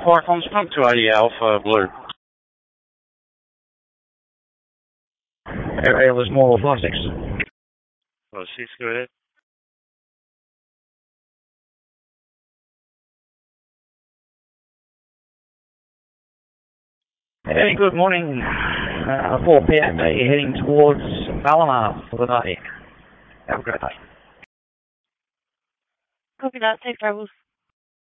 Park on Stump 280 Alpha Blue. It was more 56. Oh, 6, go ahead. Hey, good morning. 4 p.m. You're heading towards Palomar for the day. Have a great day. Copy that. Safe travels.